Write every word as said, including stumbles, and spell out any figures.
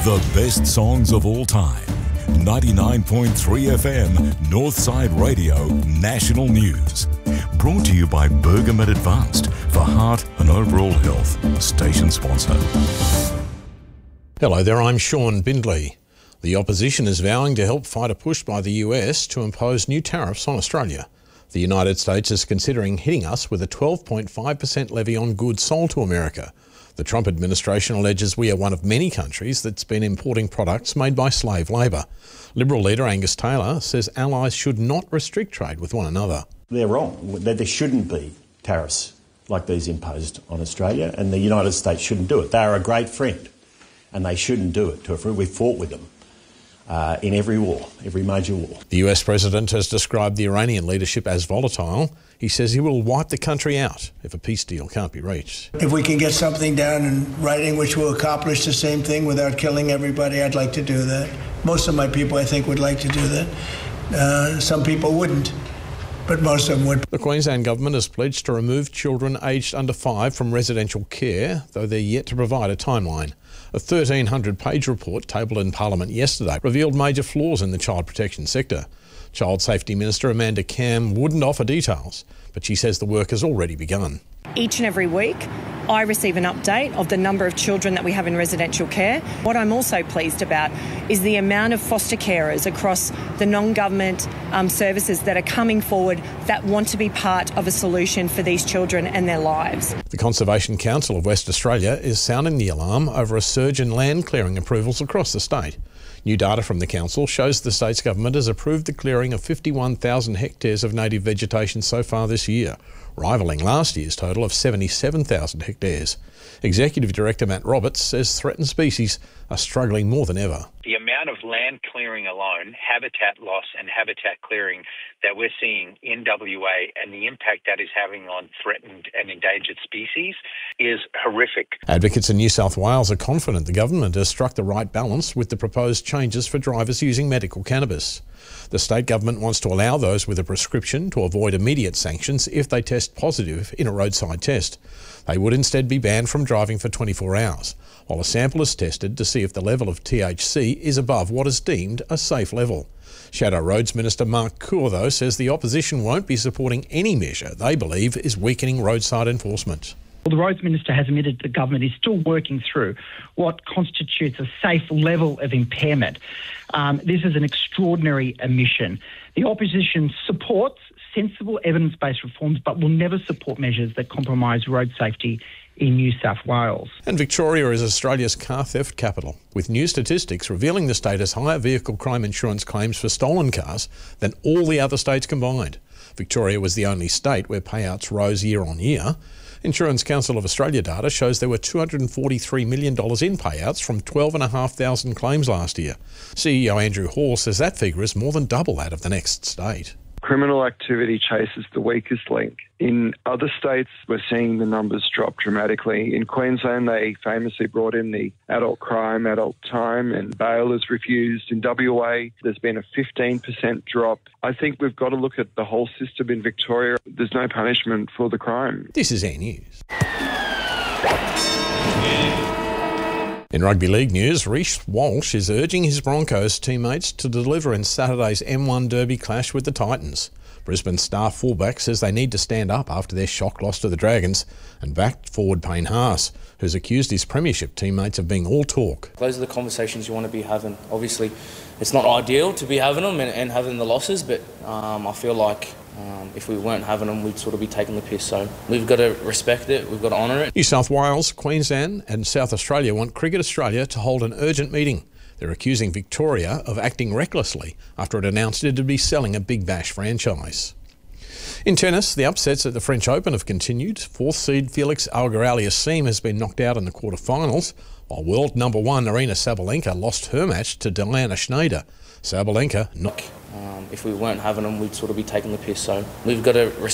The best songs of all time. ninety-nine point three F M, Northside Radio, National News. Brought to you by Bergamet Advanced for heart and overall health. Station sponsor. Hello there, I'm Sean Bindley. The opposition is vowing to help fight a push by the U S to impose new tariffs on Australia. The United States is considering hitting us with a twelve point five percent levy on goods sold to America. The Trump administration alleges we are one of many countries that's been importing products made by slave labour. Liberal leader Angus Taylor says allies should not restrict trade with one another. They're wrong. There shouldn't be tariffs like these imposed on Australia, and the United States shouldn't do it. They are a great friend, and they shouldn't do it to a friend. We've fought with them uh, in every war, every major war. The U S president has described the Iranian leadership as volatile. He says he will wipe the country out if a peace deal can't be reached. If we can get something down in writing which will accomplish the same thing without killing everybody, I'd like to do that. Most of my people, I think, would like to do that. Uh, some people wouldn't, but most of them would. The Queensland government has pledged to remove children aged under five from residential care, though they're yet to provide a timeline. A thirteen hundred page report tabled in Parliament yesterday revealed major flaws in the child protection sector. Child Safety Minister Amanda Cam wouldn't offer details, but she says the work has already begun. Each and every week, I receive an update of the number of children that we have in residential care. What I'm also pleased about is the amount of foster carers across the non-government um, services that are coming forward that want to be part of a solution for these children and their lives. The Conservation Council of West Australia is sounding the alarm over a surge in land clearing approvals across the state. New data from the council shows the state's government has approved the clearing of fifty-one thousand hectares of native vegetation so far this year, rivalling last year's total of seventy-seven thousand hectares. Executive Director Matt Roberts says threatened species are struggling more than ever. The amount of land clearing alone, habitat loss and habitat clearing that we're seeing in W A and the impact that is having on threatened and endangered species is horrific. Advocates in New South Wales are confident the government has struck the right balance with the proposed changes for drivers using medical cannabis. The state government wants to allow those with a prescription to avoid immediate sanctions if they test positive in a roadside test. They would instead be banned from driving for twenty-four hours, while a sample is tested to see if the level of T H C is above what is deemed a safe level. Shadow Roads Minister Mark Coore, though, says the opposition won't be supporting any measure they believe is weakening roadside enforcement. Well, the Roads Minister has admitted the government is still working through what constitutes a safe level of impairment. Um, this is an extraordinary omission. The opposition supports sensible evidence-based reforms but will never support measures that compromise road safety in New South Wales. And Victoria is Australia's car theft capital, with new statistics revealing the state has higher vehicle crime insurance claims for stolen cars than all the other states combined. Victoria was the only state where payouts rose year on year. Insurance Council of Australia data shows there were two hundred forty-three million dollars in payouts from twelve thousand five hundred claims last year. C E O Andrew Hall says that figure is more than double that of the next state. Criminal activity chases the weakest link. In other states, we're seeing the numbers drop dramatically. In Queensland, they famously brought in the adult crime, adult time, and bail is refused. In W A, there's been a fifteen percent drop. I think we've got to look at the whole system in Victoria. There's no punishment for the crime. This is Air News. In rugby league news, Reece Walsh is urging his Broncos teammates to deliver in Saturday's M one Derby clash with the Titans. Brisbane star fullback says they need to stand up after their shock loss to the Dragons, and backed forward Payne Haas, who's accused his premiership teammates of being all talk. Those are the conversations you want to be having. Obviously, it's not ideal to be having them and, and having the losses, but um, I feel like Um, if we weren't having them, we'd sort of be taking the piss. So we've got to respect it, we've got to honour it. New South Wales, Queensland and South Australia want Cricket Australia to hold an urgent meeting. They're accusing Victoria of acting recklessly after it announced it would be selling a Big Bash franchise. In tennis, the upsets at the French Open have continued. Fourth seed Felix Auger-Aliassime has been knocked out in the quarterfinals, while world number one Aryna Sabalenka lost her match to Diana Schneider. Sabalenka... Um, if we weren't having them, we'd sort of be taking the piss. So we've got to